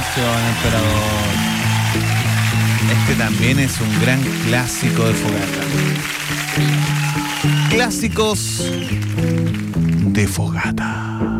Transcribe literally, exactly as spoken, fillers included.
canción, emperador. Este también es un gran clásico de fogata. Clásicos de fogata.